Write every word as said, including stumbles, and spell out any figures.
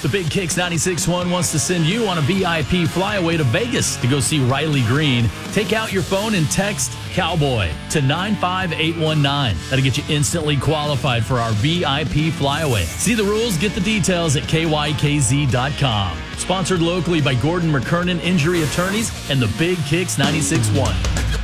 The Big Kicks ninety-six point one wants to send you on a V I P flyaway to Vegas to go see Riley Green. Take out your phone and text Cowboy to nine five eight one nine. That'll get you instantly qualified for our V I P flyaway. See the rules, get the details at K Y K Z dot com. Sponsored locally by Gordon McKernan Injury Attorneys and the Big Kicks ninety-six point one.